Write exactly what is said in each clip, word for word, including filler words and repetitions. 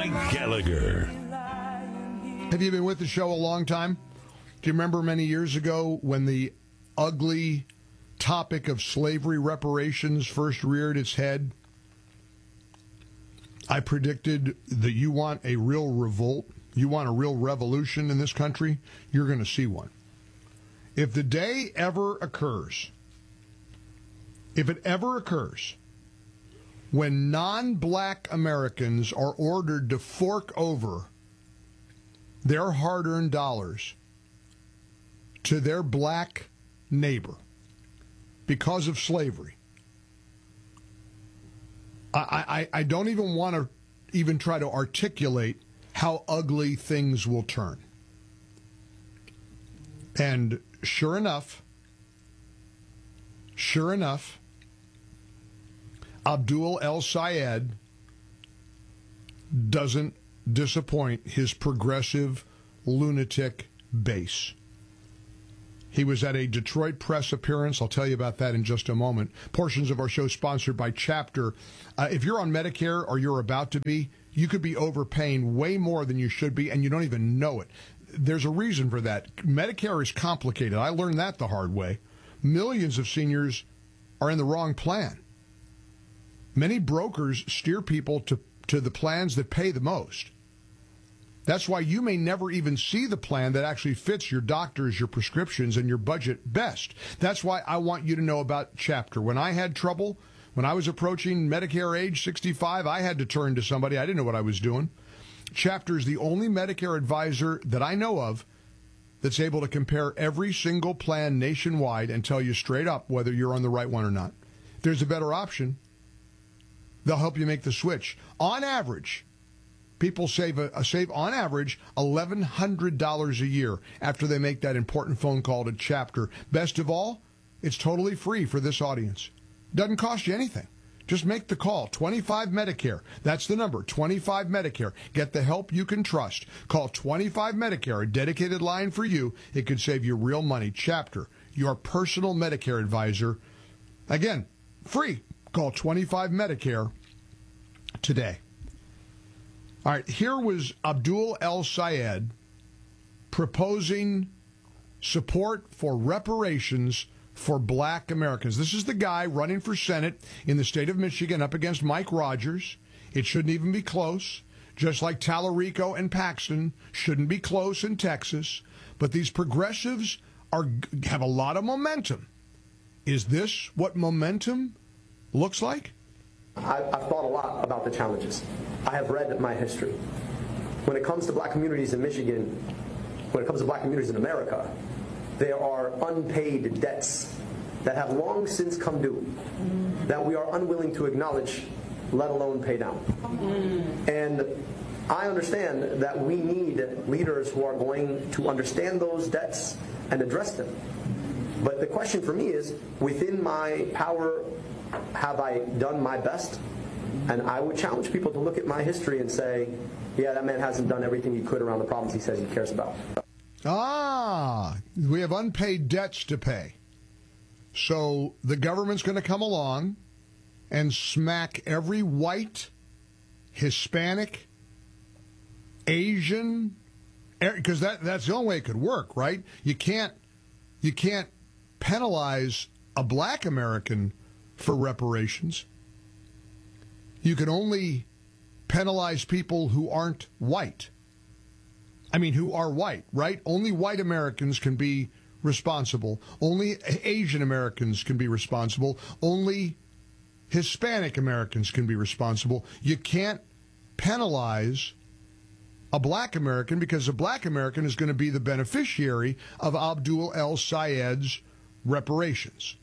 Mike Gallagher. Have you been with the show a long time? Do you remember many years ago when the ugly topic of slavery reparations first reared its head? I predicted that you want a real revolt, you want a real revolution in this country, you're going to see one. If the day ever occurs, if it ever occurs, when non-black Americans are ordered to fork over their hard-earned dollars to their black neighbor because of slavery, I, I, I don't even want to even try to articulate how ugly things will turn. And sure enough, sure enough, Abdul El-Sayed doesn't disappoint his progressive lunatic base. He was at a Detroit press appearance. I'll tell you about that in just a moment. Portions of our show sponsored by Chapter. Uh, if you're on Medicare or you're about to be, you could be overpaying way more than you should be, and you don't even know it. There's a reason for that. Medicare is complicated. I learned that the hard way. Millions of seniors are in the wrong plan. Many brokers steer people to, to the plans that pay the most. That's why you may never even see the plan that actually fits your doctors, your prescriptions, and your budget best. That's why I want you to know about Chapter. When I had trouble, when I was approaching Medicare age sixty-five, I had to turn to somebody. I didn't know what I was doing. Chapter is the only Medicare advisor that I know of that's able to compare every single plan nationwide and tell you straight up whether you're on the right one or not. If there's a better option, they'll help you make the switch. On average, people save a, a save on average eleven hundred dollars a year after they make that important phone call to Chapter. Best of all, it's totally free for this audience. Doesn't cost you anything. Just make the call. twenty-five Medicare. That's the number, twenty-five Medicare. Get the help you can trust. Call twenty-five Medicare, a dedicated line for you. It could save you real money. Chapter, your personal Medicare advisor. Again, free. Call twenty-five Medicare today. All right, here was Abdul El-Sayed proposing support for reparations for black Americans. This is the guy running for Senate in the state of Michigan up against Mike Rogers. It shouldn't even be close, just like Tallarico and Paxton shouldn't be close in Texas. But these progressives are have a lot of momentum. Is this what momentum looks like? I've thought a lot about the challenges. I have read my history. When it comes to black communities in Michigan, when it comes to black communities in America, there are unpaid debts that have long since come due that we are unwilling to acknowledge, let alone pay down. And I understand that we need leaders who are going to understand those debts and address them. But the question for me is, within my power, have I done my best? And I would challenge people to look at my history and say, yeah, that man hasn't done everything he could around the problems he says he cares about. Ah, we have unpaid debts to pay. So the government's going to come along and smack every white, Hispanic, Asian, because that, that's the only way it could work, right? You can't, you can't penalize a black American for reparations. You can only penalize people who aren't white. I mean, who are white, right? Only white Americans can be responsible. Only Asian Americans can be responsible. Only Hispanic Americans can be responsible. You can't penalize a black American because a black American is going to be the beneficiary of Abdul El-Sayed's reparations.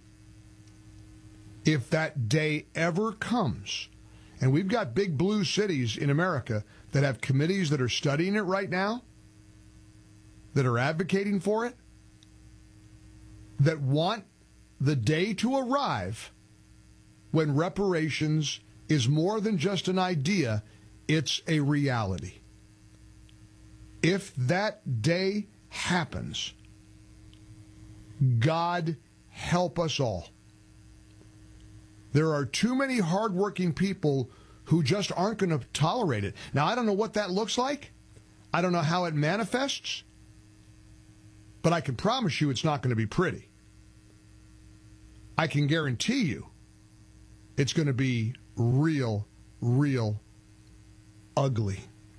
If that day ever comes, and we've got big blue cities in America that have committees that are studying it right now, that are advocating for it, that want the day to arrive when reparations is more than just an idea, it's a reality. If that day happens, God help us all. There are too many hardworking people who just aren't going to tolerate it. Now, I don't know what that looks like. I don't know how it manifests. But I can promise you it's not going to be pretty. I can guarantee you it's going to be real, real ugly.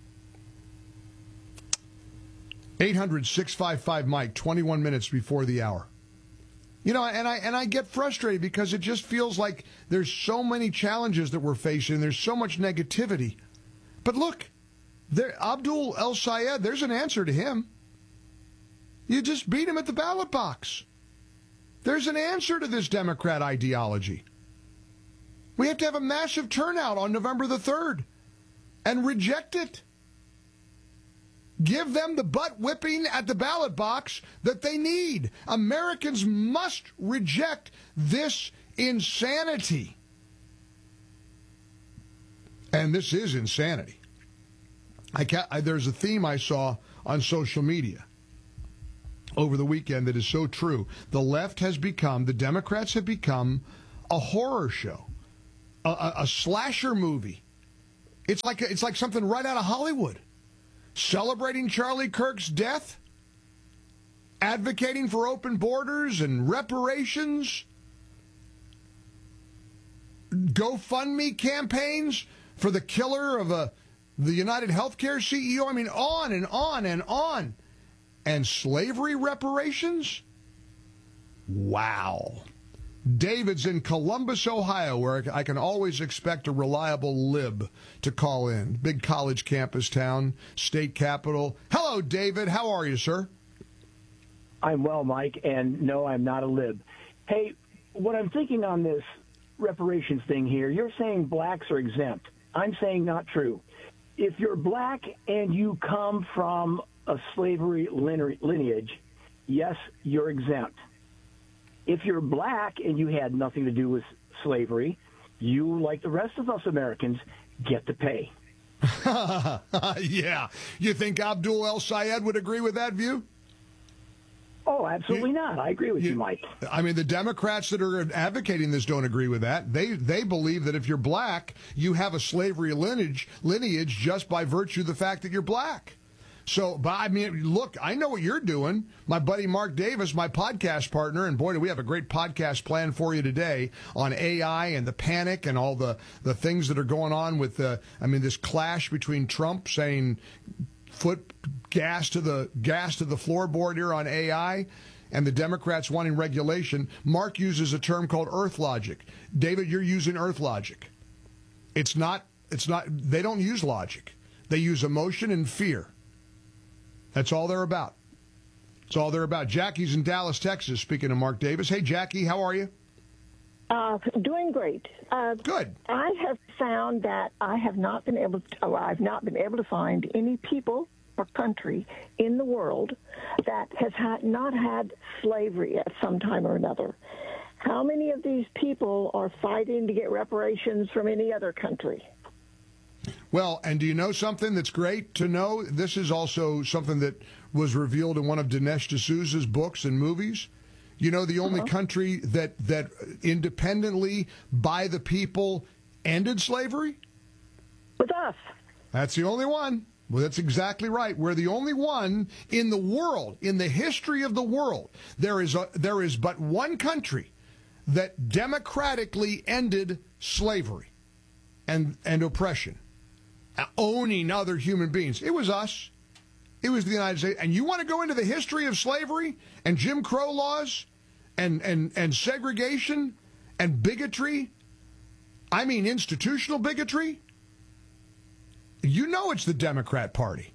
eight hundred, six five five, Mike, twenty-one minutes before the hour. You know, and I and I get frustrated because it just feels like there's so many challenges that we're facing. There's so much negativity. But look, there, Abdul El Sayed, there's an answer to him. You just beat him at the ballot box. There's an answer to this Democrat ideology. We have to have a massive turnout on November the third and reject it. Give them the butt whipping at the ballot box that they need. Americans must reject this insanity. And this is insanity. I can't, I, there's a theme I saw on social media over the weekend that is so true. The left has become, the Democrats have become a horror show, a, a, a slasher movie. It's like a, it's like something right out of Hollywood. Celebrating Charlie Kirk's death, advocating for open borders and reparations, GoFundMe campaigns for the killer of a the United Healthcare C E O. I mean, on and on and on. And slavery reparations? Wow. David's in Columbus, Ohio, where I can always expect a reliable lib to call in. Big college campus town, state capital. Hello, David. How are you, sir? I'm well, Mike, and no, I'm not a lib. Hey, what I'm thinking on this reparations thing here, you're saying blacks are exempt. I'm saying not true. If you're black and you come from a slavery lineage, yes, you're exempt. If you're black and you had nothing to do with slavery, you, like the rest of us Americans, get to pay. Yeah. You think Abdul El Sayed would agree with that view? Oh, absolutely you, not. I agree with you, you, Mike. I mean, the Democrats that are advocating this don't agree with that. They they believe that if you're black, you have a slavery lineage, lineage just by virtue of the fact that you're black. So, but I mean, look, I know what you're doing. My buddy Mark Davis, my podcast partner, and boy, do we have a great podcast plan for you today on A I and the panic and all the, the things that are going on with the, I mean, this clash between Trump saying foot gas to the gas to the floorboard here on A I and the Democrats wanting regulation. Mark uses a term called earth logic. David, you're using earth logic. It's not, it's not, they don't use logic. They use emotion and fear. That's all they're about. That's all they're about. Jackie's in Dallas, Texas, speaking of Mark Davis. Hey, Jackie, how are you? Uh, doing great. Uh, Good. I have found that I have not been able to, or I've not been able to find any people or country in the world that has had, not had slavery at some time or another. How many of these people are fighting to get reparations from any other country? Well, and do you know something that's great to know? This is also something that was revealed in one of Dinesh D'Souza's books and movies. You know, the only uh-huh. country that, that independently, by the people, ended slavery? With us. That's the only one. Well, that's exactly right. We're the only one in the world, in the history of the world. There is a, there is but one country that democratically ended slavery and, and oppression. Owning other human beings. It was us. It was the United States. And you want to go into the history of slavery and Jim Crow laws and, and, and segregation and bigotry? I mean institutional bigotry? You know it's the Democrat Party.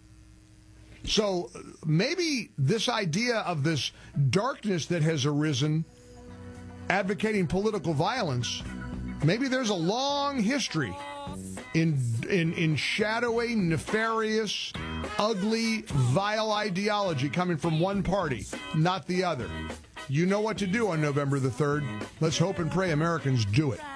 So maybe this idea of this darkness that has arisen advocating political violence, maybe there's a long history in in in shadowy, nefarious, ugly, vile ideology coming from one party, not the other. You know what to do on November the third. Let's hope and pray Americans do it.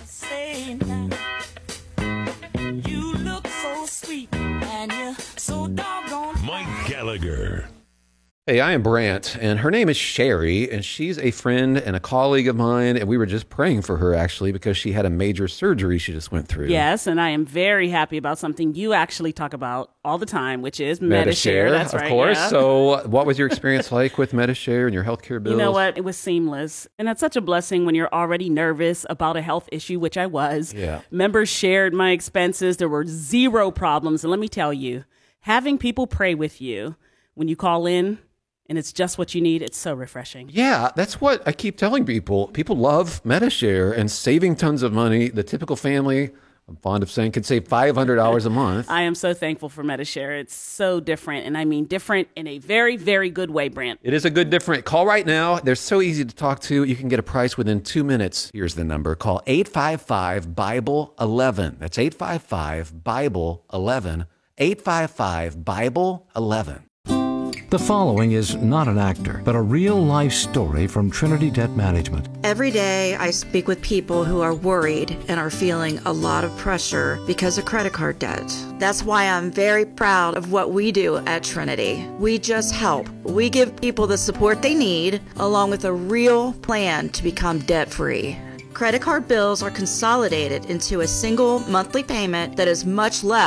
You look so sweet and you're so doggone. Mike Gallagher. Hey, I am Brant, and her name is Sherry, and she's a friend and a colleague of mine, and we were just praying for her, actually, because she had a major surgery she just went through. Yes, and I am very happy about something you actually talk about all the time, which is Medi-Share. That's of right, course. yeah. So what was your experience like with Medi-Share and your healthcare bills? You know what? It was seamless. And that's such a blessing when you're already nervous about a health issue, which I was. Yeah. Members shared my expenses. There were zero problems. And let me tell you, having people pray with you when you call in, and it's just what you need, it's so refreshing. Yeah, that's what I keep telling people. People love Medi-Share and saving tons of money. The typical family, I'm fond of saying, can save five hundred dollars a month. I am so thankful for Medi-Share. It's so different, and I mean different in a very, very good way, Brant. It is a good different. Call right now. They're so easy to talk to. You can get a price within two minutes. Here's the number. Call eight five five, Bible eleven. That's eight five five, Bible eleven. eight five five, Bible eleven. The following is not an actor, but a real-life story from Trinity Debt Management. Every day I speak with people who are worried and are feeling a lot of pressure because of credit card debt. That's why I'm very proud of what we do at Trinity. We just help. We give people the support they need, along with a real plan to become debt-free. Credit card bills are consolidated into a single monthly payment that is much less